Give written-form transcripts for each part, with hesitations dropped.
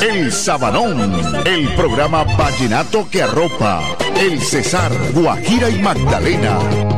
El Sabanón, el programa vallenato que arropa el Cesar, Guajira y Magdalena.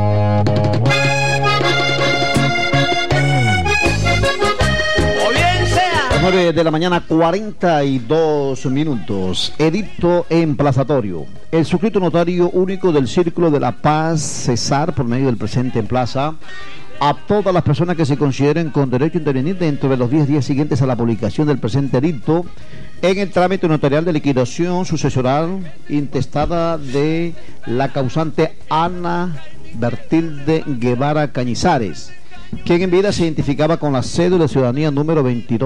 Las 9 de la mañana, 42 minutos. Edicto emplazatorio. El suscrito notario único del Círculo de la Paz, Cesar, por medio del presente emplaza a todas las personas que se consideren con derecho a intervenir dentro de los 10 días siguientes a la publicación del presente edicto en el trámite notarial de liquidación sucesoral intestada de la causante Ana Bertilde Guevara Cañizares, quien en vida se identificaba con la cédula de ciudadanía número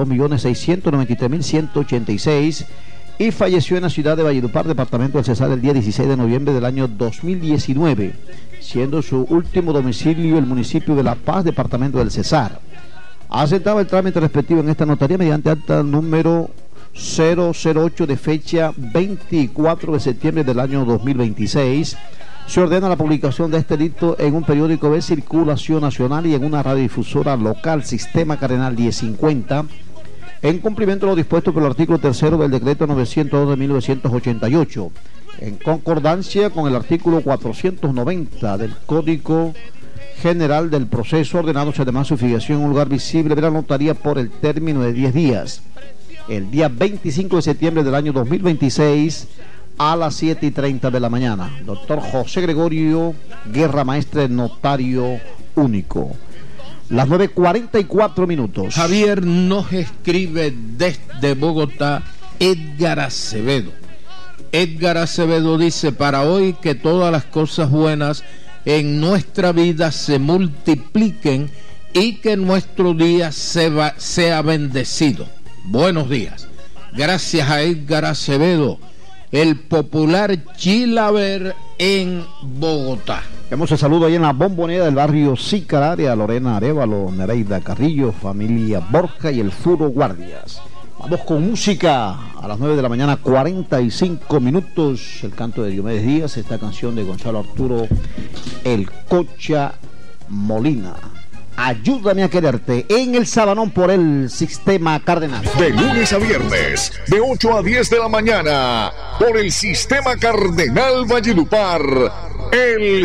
22.693.186 y falleció en la ciudad de Valledupar, departamento del Cesar, el día 16 de noviembre del año 2019, siendo su último domicilio el municipio de La Paz, departamento del Cesar. Aceptaba el trámite respectivo en esta notaría mediante acta número 008 de fecha 24 de septiembre del año 2026. Se ordena la publicación de este edicto en un periódico de circulación nacional y en una radiodifusora local, Sistema Cardenal 1050, en cumplimiento de lo dispuesto por el artículo 3 del decreto 902 de 1988, en concordancia con el artículo 490 del Código General del Proceso, ordenándose además su filiación en un lugar visible de la notaría por el término de 10 días, el día 25 de septiembre del año 2026, a las 7:30 de la mañana. Doctor José Gregorio Guerra Maestre, notario único. Las 9:44 minutos. Javier, nos escribe desde Bogotá Edgar Acevedo. Edgar Acevedo dice: para hoy que todas las cosas buenas en nuestra vida se multipliquen y que nuestro día sea bendecido. Buenos días. Gracias a Edgar Acevedo, el popular Chilaver en Bogotá. Vemos el saludo ahí en la bombonera del barrio Sicararia, Lorena Arevalo, Nereida Carrillo, familia Borja y el Furo Guardias. Vamos con música a las 9 de la mañana, 45 minutos. El canto de Diomedes Díaz, esta canción de Gonzalo Arturo, El Cocha Molina. Ayúdame a quererte en el Sabanón por el Sistema Cardenal. De lunes a viernes, de 8 a 10 de la mañana, por el Sistema Cardenal Valledupar, el